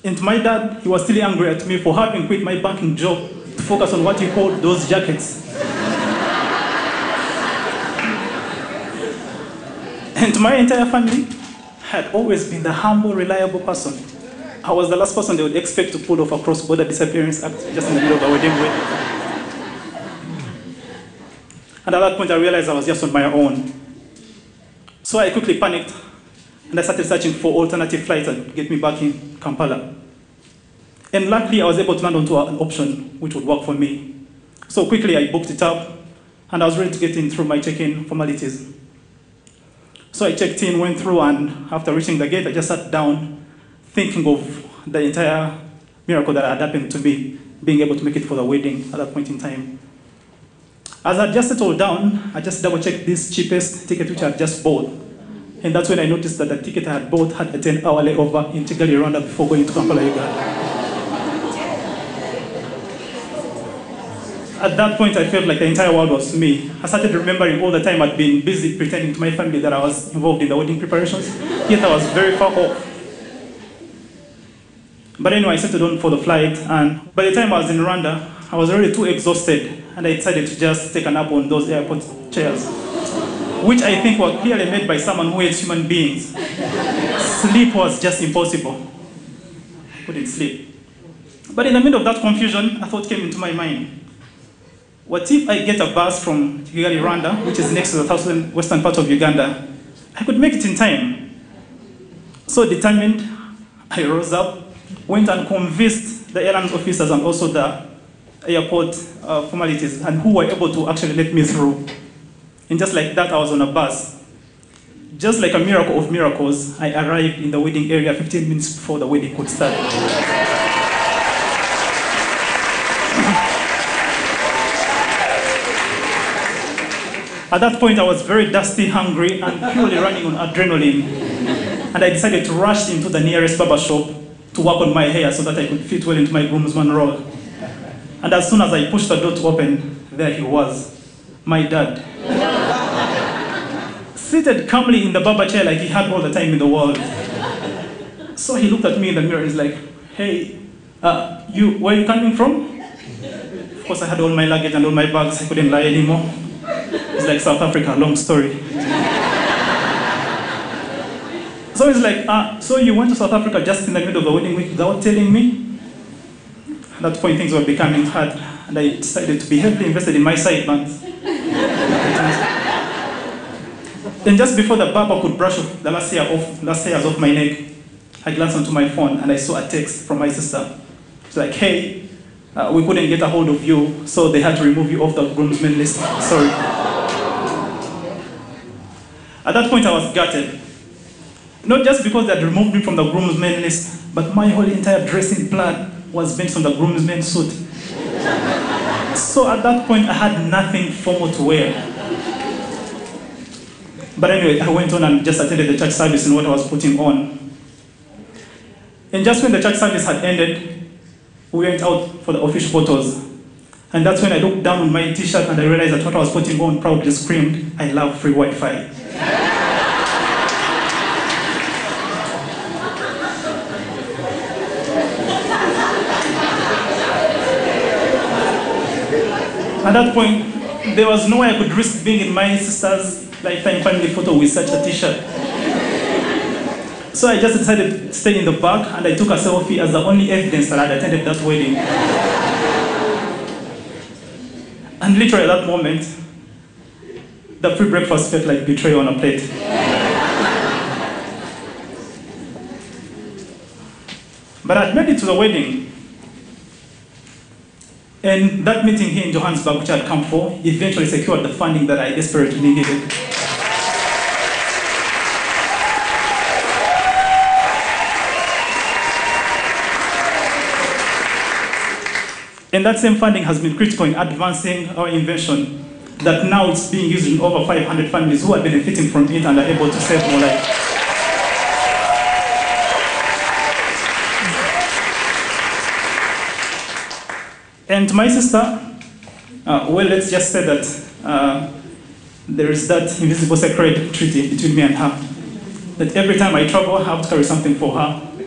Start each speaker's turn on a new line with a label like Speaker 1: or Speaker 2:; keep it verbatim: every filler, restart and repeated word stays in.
Speaker 1: And my dad, he was still angry at me for having quit my banking job to focus on what he called those jackets. And my entire family had always been the humble, reliable person. I was the last person they would expect to pull off a cross-border disappearance act just in the middle of a wedding week. And at that point, I realized I was just on my own. So I quickly panicked, and I started searching for alternative flights that would get me back in Kampala. And luckily, I was able to land onto an option which would work for me. So quickly, I booked it up, and I was ready to get in through my check-in formalities. So I checked in, went through, and after reaching the gate, I just sat down, thinking of the entire miracle that had happened to me, being able to make it for the wedding at that point in time. As I just settled down, I just double-checked this cheapest ticket which I had just bought. And that's when I noticed that the ticket I had bought had a ten-hour layover in Kigali, Rwanda before going to Kampala, Uganda. At that point, I felt like the entire world was me. I started remembering all the time I'd been busy pretending to my family that I was involved in the wedding preparations, yet I was very far off. But anyway, I settled on for the flight, and by the time I was in Rwanda, I was already too exhausted, and I decided to just take a nap on those airport chairs, which I think were clearly made by someone who hates human beings. Sleep was just impossible. I couldn't sleep. But in the middle of that confusion, a thought came into my mind. What if I get a bus from Kigali, Rwanda, which is next to the southern western part of Uganda? I could make it in time. So determined, I rose up, went and convinced the airline officers and also the airport uh, formalities, and who were able to actually let me through. And just like that, I was on a bus. Just like a miracle of miracles, I arrived in the wedding area fifteen minutes before the wedding could start. At that point, I was very dusty, hungry, and purely running on adrenaline. And I decided to rush into the nearest barber shop to work on my hair so that I could fit well into my groomsman role. And as soon as I pushed the door to open, there he was, my dad. Seated calmly in the barber chair like he had all the time in the world. So he looked at me in the mirror and he's like, hey, uh, you, where are you coming from? Of course, I had all my luggage and all my bags. I couldn't lie anymore. It's like South Africa, long story. So he's like, uh, so you went to South Africa just in the middle of the wedding week without telling me? At that point, things were becoming hard, and I decided to be heavily invested in my side bands. Then just before the barber could brush off the last hair off, last hairs off my neck, I glanced onto my phone and I saw a text from my sister. She's like, hey, uh, we couldn't get a hold of you, so they had to remove you off the groomsmen list. Sorry. At that point, I was gutted. Not just because they had removed me from the groomsmen list, but my whole entire dressing plan was based on the groomsmen suit. So at that point, I had nothing formal to wear. But anyway, I went on and just attended the church service in what I was putting on. And just when the church service had ended, we went out for the official photos. And that's when I looked down on my t-shirt and I realized that what I was putting on proudly screamed, I love free Wi-Fi. At that point, there was no way I could risk being in my sister's lifetime family photo with such a t-shirt. So I just decided to stay in the back and I took a selfie as the only evidence that I'd attended that wedding. And literally at that moment, the free breakfast felt like betrayal on a plate. But I'd made it to the wedding. And that meeting here in Johannesburg, which I'd come for, eventually secured the funding that I desperately needed. And that same funding has been critical in advancing our invention, that now it's being used in over five hundred families who are benefiting from it and are able to save more lives. And my sister, uh, well, let's just say that uh, there is that invisible sacred treaty between me and her. That every time I travel, I have to carry something for her.